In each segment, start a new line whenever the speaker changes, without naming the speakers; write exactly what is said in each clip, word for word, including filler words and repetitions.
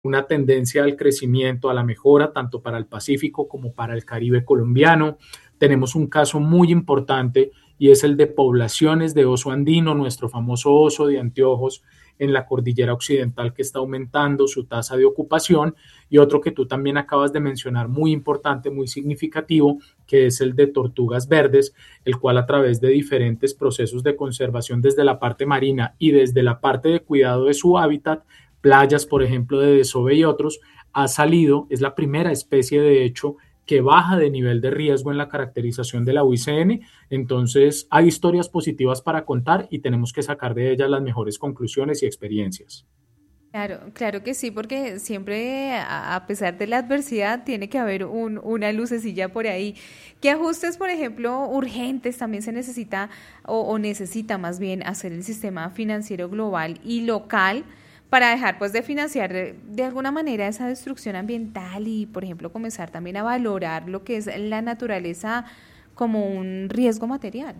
una tendencia al crecimiento, a la mejora, tanto para el Pacífico como para el Caribe colombiano. Tenemos un caso muy importante y es el de poblaciones de oso andino, nuestro famoso oso de anteojos en la cordillera occidental que está aumentando su tasa de ocupación, y otro que tú también acabas de mencionar muy importante, muy significativo, que es el de tortugas verdes, el cual a través de diferentes procesos de conservación desde la parte marina y desde la parte de cuidado de su hábitat, playas, por ejemplo, de desove y otros, ha salido, es la primera especie de hecho que baja de nivel de riesgo en la caracterización de la U I C N. Entonces, hay historias positivas para contar y tenemos que sacar de ellas las mejores conclusiones y experiencias.
Claro, claro que sí, porque siempre, a a pesar de la adversidad, tiene que haber un, una lucecilla por ahí. ¿Qué ajustes, por ejemplo, urgentes también se necesita o, o necesita más bien hacer el sistema financiero global y local para dejar pues de financiar eh, de alguna manera esa destrucción ambiental y, por ejemplo, comenzar también a valorar lo que es la naturaleza como un riesgo material?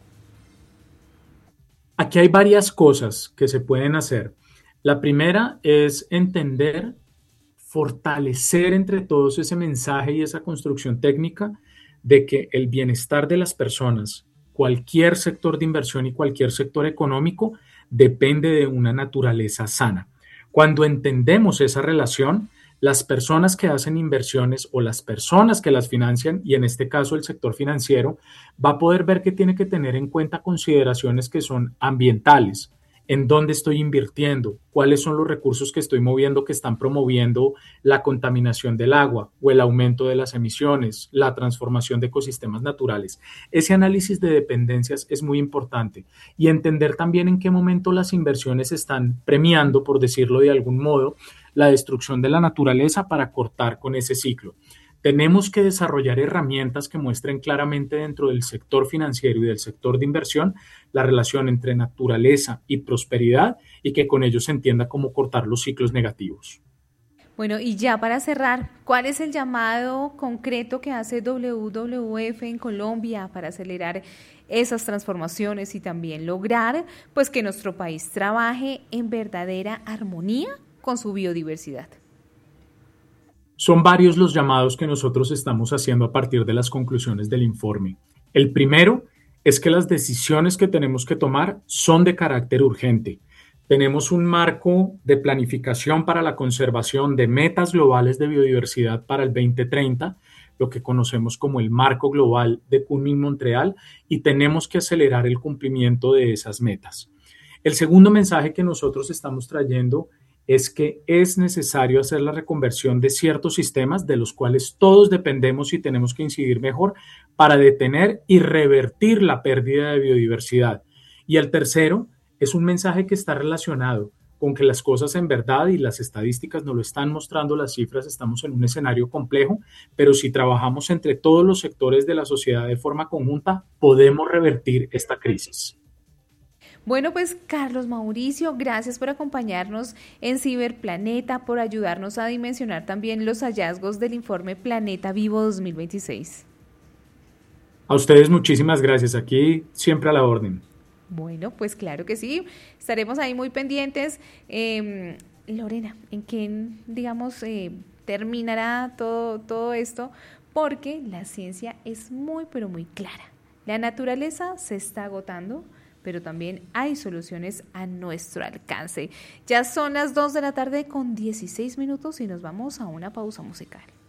Aquí hay varias cosas que se pueden hacer. La primera es entender, fortalecer entre todos ese mensaje y esa construcción técnica de que el bienestar de las personas, cualquier sector de inversión y cualquier sector económico, depende de una naturaleza sana. Cuando entendemos esa relación, las personas que hacen inversiones o las personas que las financian, y en este caso el sector financiero, va a poder ver que tiene que tener en cuenta consideraciones que son ambientales, en dónde estoy invirtiendo, cuáles son los recursos que estoy moviendo que están promoviendo la contaminación del agua o el aumento de las emisiones, la transformación de ecosistemas naturales. Ese análisis de dependencias es muy importante, y entender también en qué momento las inversiones están premiando, por decirlo de algún modo, la destrucción de la naturaleza para cortar con ese ciclo. Tenemos que desarrollar herramientas que muestren claramente dentro del sector financiero y del sector de inversión la relación entre naturaleza y prosperidad, y que con ello se entienda cómo cortar los ciclos negativos.
Bueno, y ya para cerrar, ¿cuál es el llamado concreto que hace W W F en Colombia para acelerar esas transformaciones y también lograr pues que nuestro país trabaje en verdadera armonía con su biodiversidad?
Son varios los llamados que nosotros estamos haciendo a partir de las conclusiones del informe. El primero es que las decisiones que tenemos que tomar son de carácter urgente. Tenemos un marco de planificación para la conservación de metas globales de biodiversidad para el dos mil treinta, lo que conocemos como el marco global de Kunming-Montreal, y tenemos que acelerar el cumplimiento de esas metas. El segundo mensaje que nosotros estamos trayendo es que es necesario hacer la reconversión de ciertos sistemas de los cuales todos dependemos y tenemos que incidir mejor para detener y revertir la pérdida de biodiversidad. Y el tercero es un mensaje que está relacionado con que las cosas en verdad, y las estadísticas nos lo están mostrando, las cifras, estamos en un escenario complejo, pero si trabajamos entre todos los sectores de la sociedad de forma conjunta, podemos revertir esta crisis.
Bueno, pues Carlos Mauricio, gracias por acompañarnos en Ciberplaneta, por ayudarnos a dimensionar también los hallazgos del informe Planeta Vivo dos mil veintiséis.
A ustedes muchísimas gracias, aquí siempre a la orden.
Bueno, pues claro que sí, estaremos ahí muy pendientes. Eh, Lorena, ¿en qué, digamos, eh, terminará todo, todo esto? Porque la ciencia es muy, pero muy clara. La naturaleza se está agotando, pero también hay soluciones a nuestro alcance. Ya son las dos de la tarde con dieciséis minutos y nos vamos a una pausa musical.